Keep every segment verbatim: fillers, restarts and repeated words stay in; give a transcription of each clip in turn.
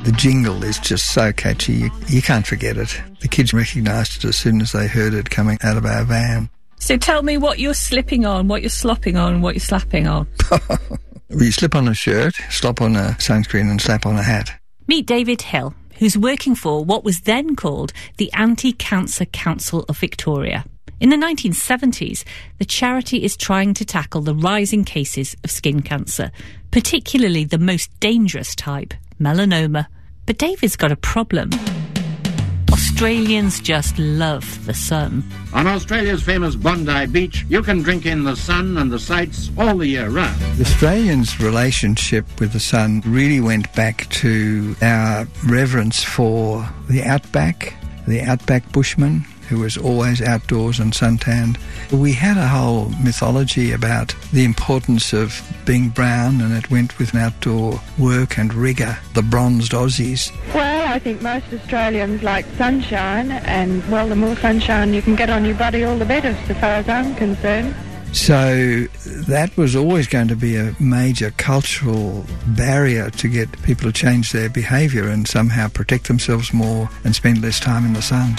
The jingle is just so catchy, you, you can't forget it. The kids recognised it as soon as they heard it coming out of our van. So tell me what you're slipping on, what you're slopping on, and what you're slapping on. You slip on a shirt, slop on a sunscreen and slap on a hat. Meet David Hill, who's working for what was then called the Anti-Cancer Council of Victoria. In the nineteen seventies, the charity is trying to tackle the rising cases of skin cancer, particularly the most dangerous type, melanoma. But David's got a problem. Australians just love the sun. On Australia's famous Bondi Beach, you can drink in the sun and the sights all the year round. The Australians' relationship with the sun really went back to our reverence for the outback, the outback bushman, who was always outdoors and suntanned. We had a whole mythology about the importance of being brown, and it went with outdoor work and rigour, the bronzed Aussies. Well, I think most Australians like sunshine, and, well, the more sunshine you can get on your body, all the better, so far as I'm concerned. So that was always going to be a major cultural barrier to get people to change their behaviour and somehow protect themselves more and spend less time in the sun.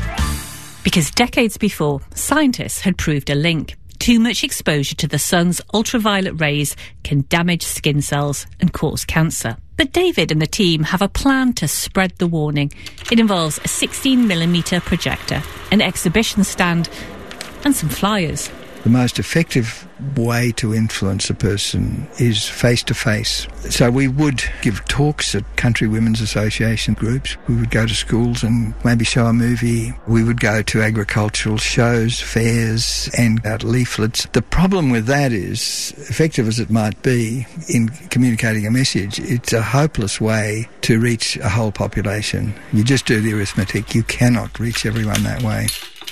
Because decades before, scientists had proved a link. Too much exposure to the sun's ultraviolet rays can damage skin cells and cause cancer. But David and the team have a plan to spread the warning. It involves a sixteen millimetre projector, an exhibition stand, and some flyers. The most effective way to influence a person is face-to-face. So we would give talks at Country Women's Association groups. We would go to schools and maybe show a movie. We would go to agricultural shows, fairs, and out leaflets. The problem with that is, effective as it might be in communicating a message, it's a hopeless way to reach a whole population. You just do the arithmetic. You cannot reach everyone that way.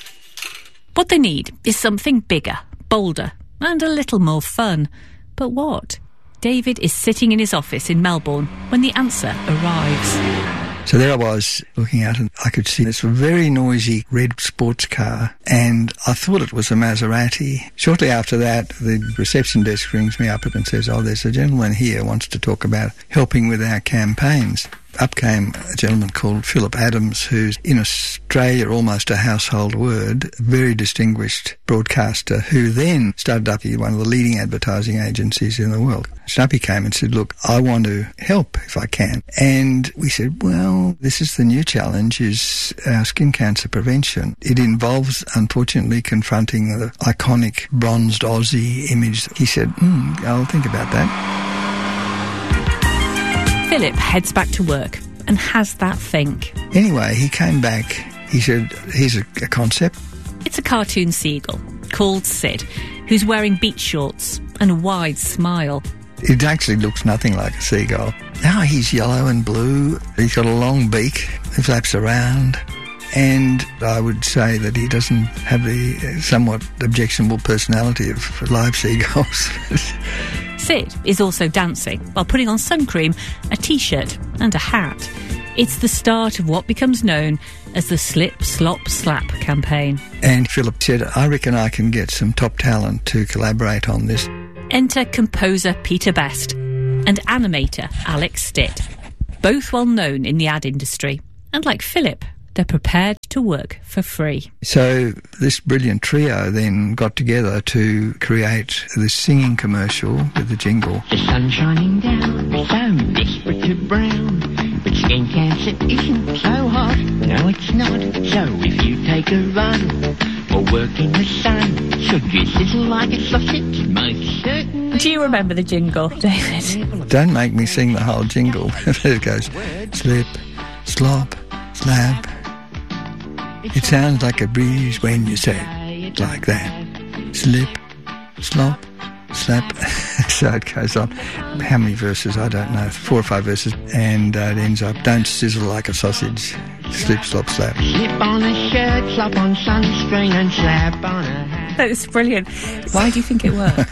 What they need is something bigger, bolder, and a little more fun. But what? David is sitting in his office in Melbourne when the answer arrives. So there I was, looking out, and I could see this very noisy red sports car, and I thought it was a Maserati. Shortly after that, the reception desk rings me up and says, oh, there's a gentleman here who wants to talk about helping with our campaigns. Up came a gentleman called Philip Adams, who's in Australia almost a household word, a very distinguished broadcaster, who then started up one of the leading advertising agencies in the world. Snuppy came and said, look, I want to help if I can. And we said, well, this is the new challenge, is our skin cancer prevention. It involves, unfortunately, confronting the iconic bronzed Aussie image. He said, hmm, I'll think about that. Philip heads back to work and has that think. Anyway, he came back. He said, here's a, a concept. It's a cartoon seagull called Sid, who's wearing beach shorts and a wide smile. It actually looks nothing like a seagull. Now he's yellow and blue. He's got a long beak. He flaps around. And I would say that he doesn't have the somewhat objectionable personality of live seagulls. Sid is also dancing while putting on sun cream, a T-shirt and a hat. It's the start of what becomes known as the Slip, Slop, Slap campaign. And Philip said, I reckon I can get some top talent to collaborate on this. Enter composer Peter Best and animator Alex Stitt, both well known in the ad industry. And like Philip, they're prepared to work for free. So this brilliant trio then got together to create this singing commercial with the jingle. The sun's shining down, so desperate to brown, but skin cancer isn't so hot. No, it's not. So if you take a run or work in the sun, should you sizzle like a sausage? Most certainly. Do you remember the jingle, David? Don't make me sing the whole jingle. There it goes. Slip, slop, slap. It sounds like a breeze when you say it like that. Slip, slop, slap. So it goes on. How many verses? I don't know. Four or five verses. And uh, it ends up, don't sizzle like a sausage. Slip, slop, slap. Slip on a shirt, slop on sunscreen and slap on a hat. That's brilliant. Why do you think it works?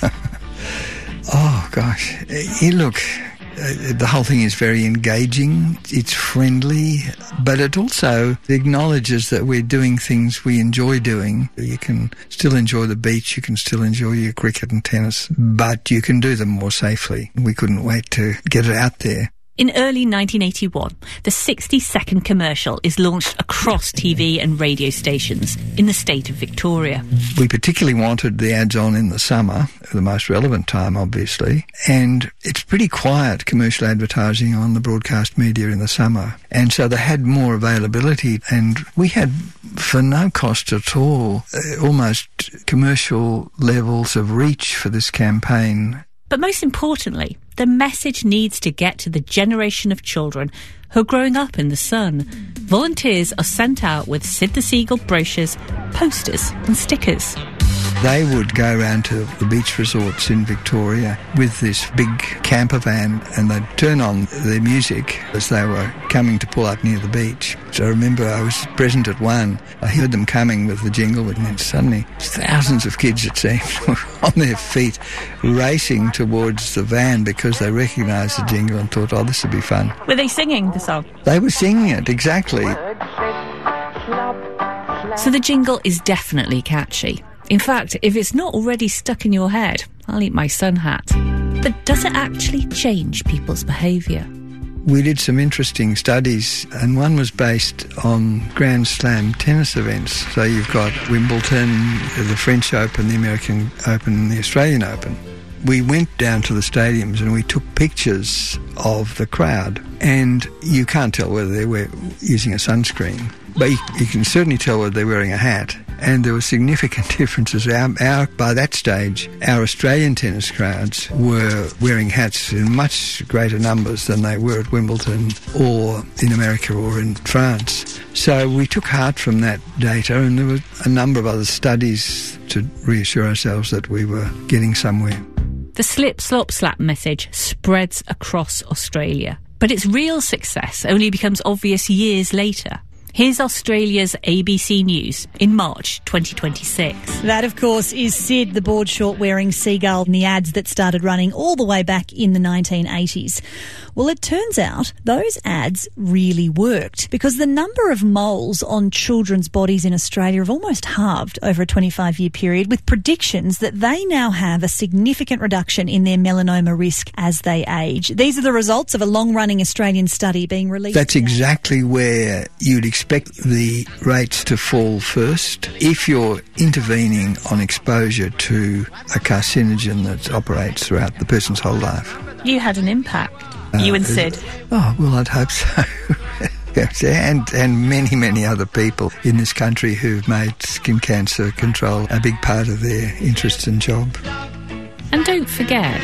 Oh, gosh. You look... Uh, the whole thing is very engaging, it's friendly, but it also acknowledges that we're doing things we enjoy doing. You can still enjoy the beach, you can still enjoy your cricket and tennis, but you can do them more safely. We couldn't wait to get it out there. In early nineteen eighty-one, the sixty-second commercial is launched across T V and radio stations in the state of Victoria. We particularly wanted the ads on in the summer, the most relevant time, obviously, and it's pretty quiet commercial advertising on the broadcast media in the summer, and so they had more availability, and we had, for no cost at all, uh, almost commercial levels of reach for this campaign. But most importantly, the message needs to get to the generation of children who are growing up in the sun. Volunteers are sent out with Sid the Seagull brochures, posters and stickers. They would go around to the beach resorts in Victoria with this big camper van, and they'd turn on their music as they were coming to pull up near the beach. So I remember I was present at one. I heard them coming with the jingle, and then suddenly thousands of kids, it seemed, were on their feet racing towards the van because they recognised the jingle and thought, oh, this would be fun. Were they singing the song? They were singing it, exactly. So the jingle is definitely catchy. In fact, if it's not already stuck in your head, I'll eat my sun hat. But does it actually change people's behaviour? We did some interesting studies, and one was based on Grand Slam tennis events. So you've got Wimbledon, the French Open, the American Open, and the Australian Open. We went down to the stadiums and we took pictures of the crowd, and you can't tell whether they were using a sunscreen, but you, you can certainly tell whether they're wearing a hat. And there were significant differences. Our, our, by that stage, our Australian tennis crowds were wearing hats in much greater numbers than they were at Wimbledon or in America or in France. So we took heart from that data, and there were a number of other studies to reassure ourselves that we were getting somewhere. The slip, slop, slap message spreads across Australia, but its real success only becomes obvious years later. Here's Australia's A B C News in March twenty twenty-six. That, of course, is Sid, the board short wearing seagull, in the ads that started running all the way back in the nineteen eighties. Well, it turns out those ads really worked, because the number of moles on children's bodies in Australia have almost halved over a twenty-five year period, with predictions that they now have a significant reduction in their melanoma risk as they age. These are the results of a long-running Australian study being released. That's exactly where you'd expect the rates to fall first. If you're intervening on exposure to a carcinogen that operates throughout the person's whole life. You had an impact. Uh, you and Sid. Oh, well, I'd hope so. Yes, and, and many, many other people in this country who've made skin cancer control a big part of their interest and job. And don't forget...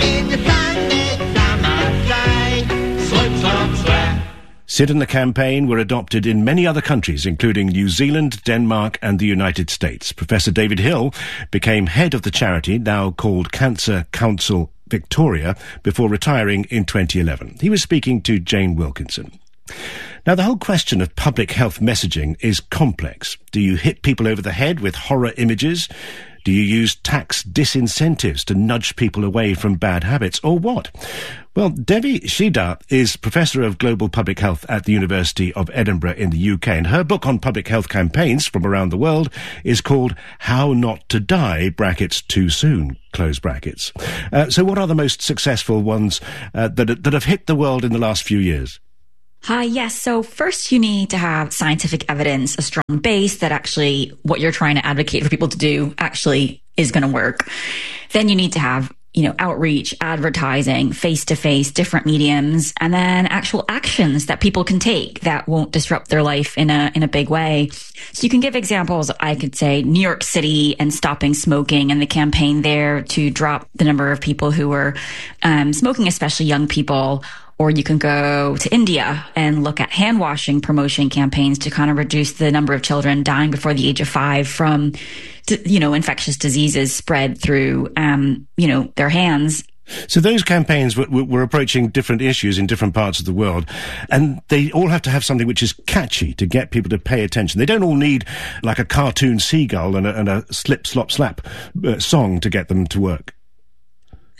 Sid and the campaign were adopted in many other countries, including New Zealand, Denmark and the United States. Professor David Hill became head of the charity, now called Cancer Council Victoria, before retiring in twenty eleven. He was speaking to Jane Wilkinson. Now, the whole question of public health messaging is complex. Do you hit people over the head with horror images? Do you use tax disincentives to nudge people away from bad habits, or what? Well, Devi Shida is Professor of Global Public Health at the University of Edinburgh in the U K, and her book on public health campaigns from around the world is called How Not to Die, brackets, Too Soon, close brackets. Uh, so what are the most successful ones uh, that, that have hit the world in the last few years? Hi, yes. So first you need to have scientific evidence, a strong base that actually what you're trying to advocate for people to do actually is going to work. Then you need to have, you know, outreach, advertising, face-to-face, different mediums, and then actual actions that people can take that won't disrupt their life in a, in a big way. So you can give examples. I could say New York City and stopping smoking and the campaign there to drop the number of people who were um, smoking, especially young people. Or you can go to India and look at hand washing promotion campaigns to kind of reduce the number of children dying before the age of five from, you know, infectious diseases spread through, um, you know, their hands. So those campaigns were, were approaching different issues in different parts of the world, and they all have to have something which is catchy to get people to pay attention. They don't all need like a cartoon seagull and a, and a slip, slop, slap uh, song to get them to work.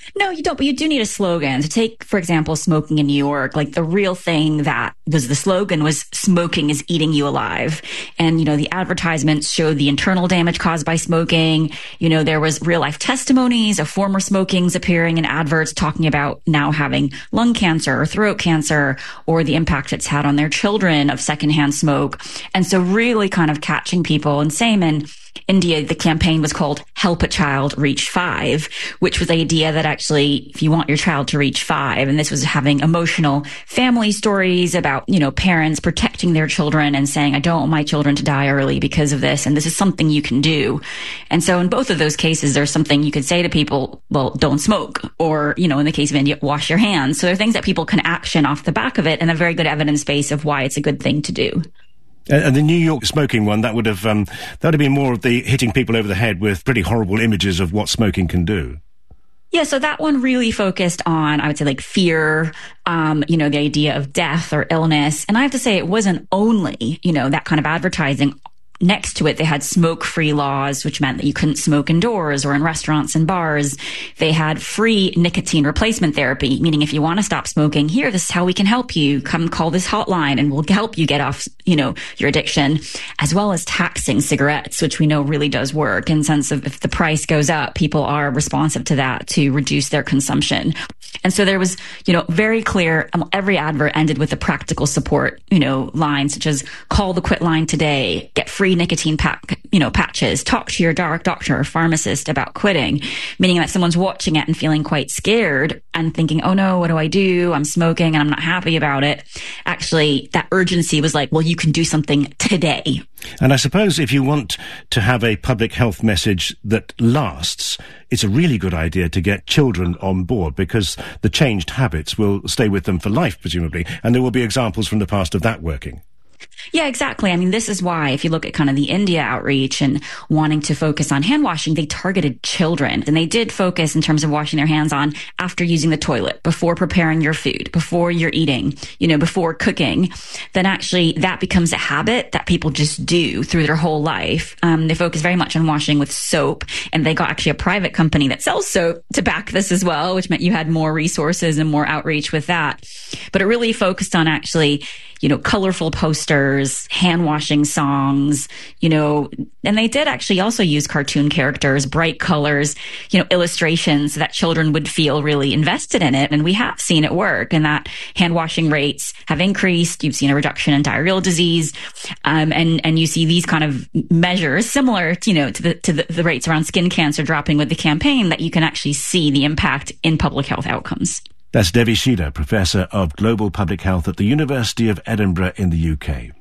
No, you don't, but you do need a slogan. To take, for example, smoking in New York, like the real thing that was the slogan was smoking is eating you alive. And, you know, the advertisements showed the internal damage caused by smoking. You know, there was real life testimonies of former smokings appearing in adverts talking about now having lung cancer or throat cancer or the impact it's had on their children of secondhand smoke. And so really kind of catching people. And same in India, the campaign was called Help a Child Reach Five, which was the idea that actually, if you want your child to reach five, and this was having emotional family stories about, you know, parents protecting their children and saying, I don't want my children to die early because of this, and this is something you can do. And so in both of those cases, there's something you could say to people, well, don't smoke, or, you know, in the case of India, wash your hands. So there are things that people can action off the back of it and a very good evidence base of why it's a good thing to do. And the New York smoking one, that would have um, that would have been more of the hitting people over the head with pretty horrible images of what smoking can do. Yeah, so that one really focused on, I would say, like fear, um, you know, the idea of death or illness. And I have to say, it wasn't only, you know, that kind of advertising. Next to it, they had smoke-free laws, which meant that you couldn't smoke indoors or in restaurants and bars. They had free nicotine replacement therapy, meaning if you want to stop smoking, here, this is how we can help you. Come call this hotline and we'll help you get off, you know, your addiction, as well as taxing cigarettes, which we know really does work in the sense of if the price goes up, people are responsive to that to reduce their consumption. And so there was, you know, very clear, um, every advert ended with a practical support, you know, line such as call the quit line today, get free nicotine pack, you know, patches, talk to your dark doctor or pharmacist about quitting, meaning that someone's watching it and feeling quite scared and thinking, oh no, what do I do? I'm smoking and I'm not happy about it. Actually, that urgency was like, well, you can do something today. And I suppose if you want to have a public health message that lasts, it's a really good idea to get children on board because the changed habits will stay with them for life, presumably. And there will be examples from the past of that working. Yeah, exactly. I mean, this is why if you look at kind of the India outreach and wanting to focus on hand washing, they targeted children. And they did focus in terms of washing their hands on after using the toilet, before preparing your food, before you're eating, you know, before cooking. Then actually that becomes a habit that people just do through their whole life. Um, they focus very much on washing with soap. And they got actually a private company that sells soap to back this as well, which meant you had more resources and more outreach with that. But it really focused on actually, you know, colorful posters, hand washing songs, you know, and they did actually also use cartoon characters, bright colors, you know, illustrations so that children would feel really invested in it. And we have seen it work, and that hand washing rates have increased. You've seen a reduction in diarrheal disease. Um, and, and you see these kind of measures similar, you know, to the, to the, the rates around skin cancer dropping with the campaign, that you can actually see the impact in public health outcomes. That's Devi Sheila, Professor of Global Public Health at the University of Edinburgh in the U K.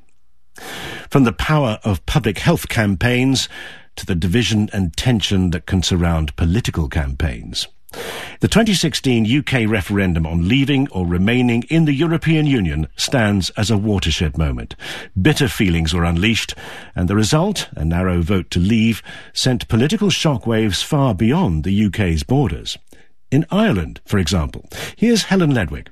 From the power of public health campaigns to the division and tension that can surround political campaigns. The twenty sixteen U K referendum on leaving or remaining in the European Union stands as a watershed moment. Bitter feelings were unleashed, and the result, a narrow vote to leave, sent political shockwaves far beyond the U K's borders. In Ireland, for example. Here's Helen Ledwick.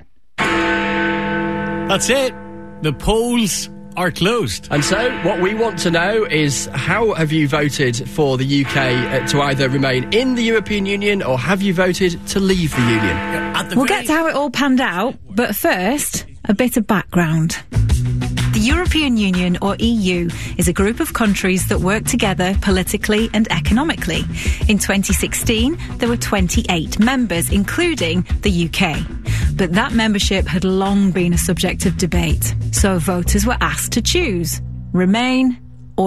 That's it. The polls are closed. And so what we want to know is, how have you voted for the U K uh, to either remain in the European Union, or have you voted to leave the Union? The we'll get to how it all panned out, but first, a bit of background. The European Union, or E U, is a group of countries that work together politically and economically. In twenty sixteen, there were twenty-eight members, including the U K. But that membership had long been a subject of debate, so voters were asked to choose: remain